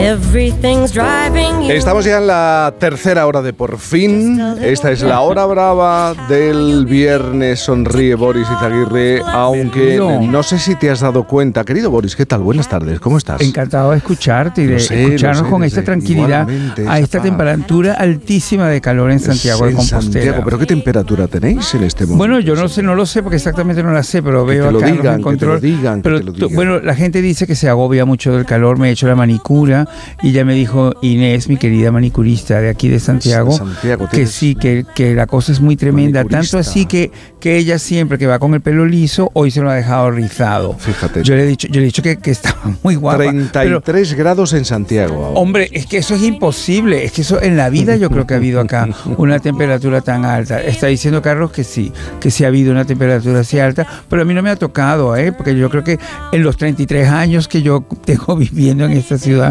Estamos ya en la tercera hora de Por Fin. Esta es la hora brava del viernes. Sonríe Boris Izaguirre, aunque no sé si te has dado cuenta. Querido Boris, ¿qué tal? Buenas tardes, ¿cómo estás? Encantado de escucharte y de escucharnos con esta tranquilidad a esta temperatura altísima de calor en Santiago de Compostela. Santiago, ¿pero qué temperatura tenéis en este momento? Bueno, yo no lo sé porque exactamente no la sé, pero veo acá en control. Bueno, la gente dice que se agobia mucho del calor. Me he hecho la manicura y ya me dijo Inés, mi querida manicurista de aquí de Santiago, que sí, que la cosa es muy tremenda, tanto así que ella siempre que va con el pelo liso, hoy se lo ha dejado rizado. Fíjate. Yo le he dicho que estaba muy guapa. 33 grados en Santiago ahora. Hombre, es que eso es imposible, es que eso en la vida yo creo que ha habido acá una temperatura tan alta. Está diciendo Carlos que sí ha habido una temperatura así alta, pero a mí no me ha tocado, porque yo creo que en los 33 años que yo tengo viviendo en esta ciudad,